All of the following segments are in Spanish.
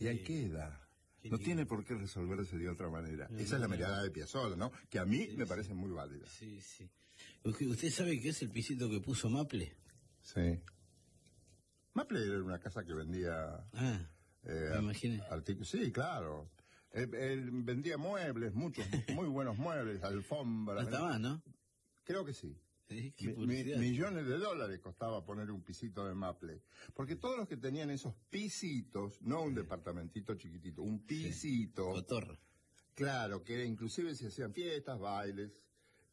¿Y ahí queda? Qué No lindo. tiene por qué resolverse de otra manera. No, Esa es la no. mirada de Piazzolla, ¿no? Que a mí Sí, me sí. parece muy válida. Sí, sí. ¿Usted sabe qué es el pisito que puso Maple? Sí. Maple era una casa que vendía... Ah, me imaginé. Sí, claro. Él vendía muebles, muchos, muy buenos muebles, alfombras. No está más, ¿no? Creo que sí. Sí, qué publicidad. Millones de dólares costaba poner un pisito de Maple. Porque todos los que tenían esos pisitos, no un departamentito chiquitito, un pisito. Cotorro. Claro, que inclusive se hacían fiestas, bailes,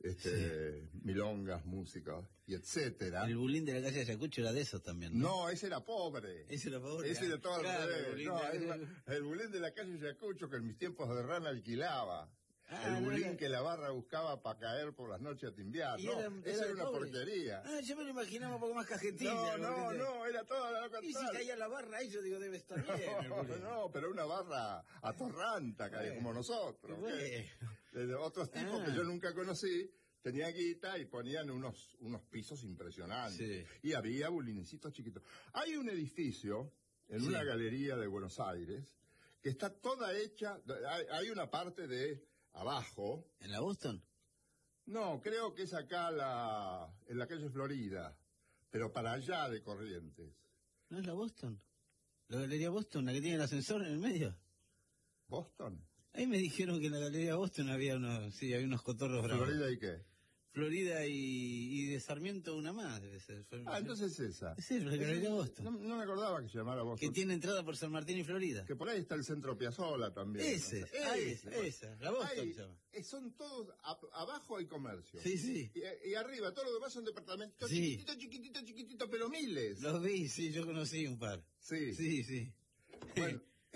milongas, música, y etcétera. El bulín de la calle Ayacucho era de esos también, ¿no? No, ese era pobre. Ese era pobre. Ese era todo al Claro, revés. el bulín No, de- el bulín de la calle Ayacucho que en mis tiempos de rana alquilaba. Ah, el no bulín era- que la barra buscaba para caer por las noches a timbiar. Y No, era esa era una pobre. porquería. Ah, yo me lo imaginaba un poco más cajetilla. No, era toda la Y si caía la barra ahí, yo digo, debe estar bien. el No, bulín. no, pero una barra atorranta, Bueno, como nosotros. bueno. De otros tipos Ah. que yo nunca conocí, tenía guita y ponían unos pisos impresionantes. Sí. Y había bulinecitos chiquitos. Hay un edificio en Sí. una galería de Buenos Aires que está toda hecha, hay una parte de abajo, ¿En la Boston? no, creo que es acá en la calle Florida, pero para allá de Corrientes. ¿No es la Boston? ¿La Galería Boston, la que tiene el ascensor en el medio? ¿Boston? Ahí me dijeron que en la Galería Boston había unos cotorros bravos. ¿Florida y qué? Florida y de Sarmiento una más, debe ser. Entonces esa. Sí, la Galería Boston. No me acordaba que se llamara Boston. Que tiene entrada por San Martín y Florida. Que por ahí está el centro Piazzolla también. Ese, esa, la Boston Ahí, se llama. son todos, abajo hay comercio. Sí, sí. Y arriba, todo lo demás son departamentos Sí. chiquititos, pero miles. Los vi, sí, yo conocí un par. Sí. Sí, sí. Bueno,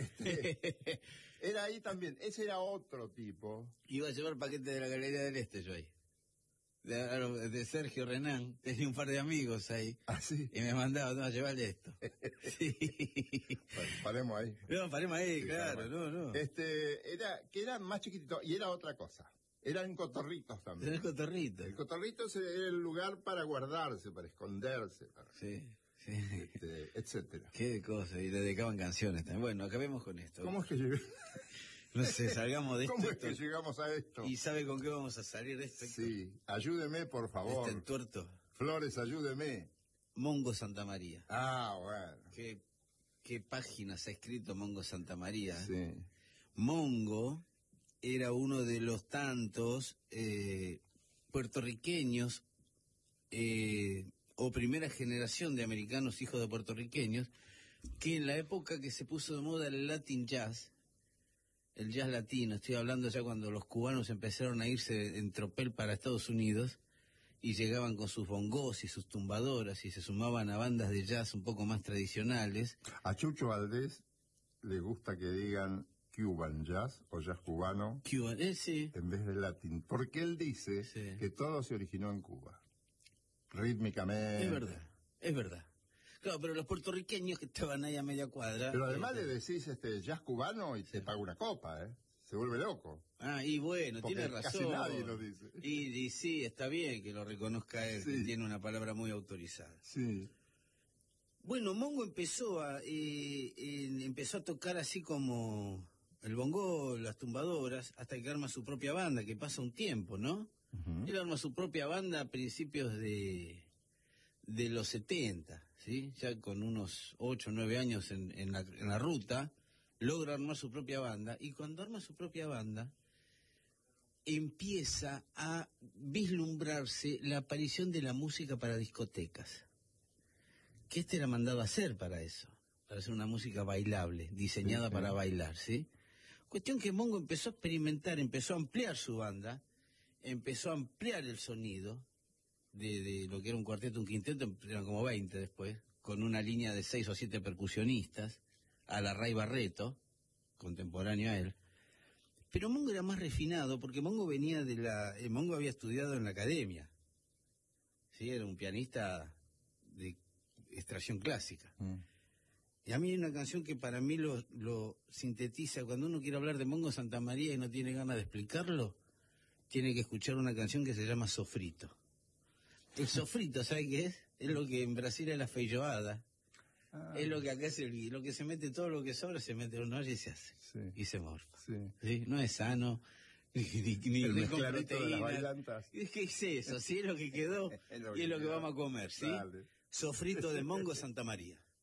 era ahí también. Ese era otro tipo. Iba a llevar paquete de la Galería del Este yo ahí. De Sergio Renán, tenía un par de amigos ahí. Así. Y me mandaba, no, llevarle esto. Sí. Bueno, paremos ahí. No, paremos ahí, Sí, claro, paremos. no. Que era más chiquitito, y era otra cosa. Eran cotorritos también. Tenés cotorrito. El cotorrito era el lugar para guardarse, para esconderse, Sí, sí. etcétera. Qué cosa, y le dedicaban canciones también. Bueno, acabemos con esto. ¿Cómo es que llegué? No sé, salgamos de esto. ¿Cómo es que llegamos a esto? ¿Y sabe con qué vamos a salir de esto? Sí, ayúdeme, por favor. Este entuerto. Flores, ayúdeme. Mongo Santa María. Bueno. ¿Qué páginas ha escrito Mongo Santa María? Sí. Mongo era uno de los tantos puertorriqueños o primera generación de americanos hijos de puertorriqueños que en la época que se puso de moda el Latin Jazz, el jazz latino, estoy hablando ya cuando los cubanos empezaron a irse en tropel para Estados Unidos y llegaban con sus bongos y sus tumbadoras y se sumaban a bandas de jazz un poco más tradicionales. A Chucho Valdés le gusta que digan Cuban Jazz o jazz cubano Cuban, sí. en vez de latín, porque él dice Sí. que todo se originó en Cuba. Rítmicamente. Es verdad. Claro, pero los puertorriqueños que estaban ahí a media cuadra... Pero además le decís jazz cubano y te paga una copa, ¿eh? Se vuelve loco. Y bueno, Porque tiene razón. casi nadie lo dice. Y sí, está bien que lo reconozca él, Sí. que tiene una palabra muy autorizada. Sí. Bueno, Mongo empezó a tocar así como el bongo, las tumbadoras, hasta que arma su propia banda, que pasa un tiempo, ¿no? Ujú. Él arma su propia banda a principios de los 70, ¿sí? Ya con unos 8 o 9 años en la ruta, logra armar su propia banda, y cuando arma su propia banda, empieza a vislumbrarse la aparición de la música para discotecas. Que era mandado a hacer para eso, para hacer una música bailable, diseñada Sí. para bailar, ¿sí? Cuestión que Mongo empezó a experimentar, empezó a ampliar su banda, empezó a ampliar el sonido de lo que era un cuarteto, un quinteto, eran como 20 después, con una línea de 6 o 7 percusionistas, a la Ray Barreto, contemporáneo a él. Pero Mongo era más refinado, porque Mongo Mongo había estudiado en la academia, ¿sí? Era un pianista de extracción clásica. Y a mí hay una canción que para mí lo sintetiza. Cuando uno quiere hablar de Mongo Santa María y no tiene ganas de explicarlo, tiene que escuchar una canción que se llama Sofrito. El sofrito, ¿sabe qué es? Es lo que en Brasil es la feijoada. Es lo que acá es lo que se mete, todo lo que sobra se mete en una olla y se hace. Sí. Y se morfa. Sí. ¿Sí? No es sano, ni El con mezclarito de las proteínas. bailantas. Es que es eso, sí, es lo que quedó y es lo que vamos a comer, ¿sí? Dale. Sofrito de mongo Santa María.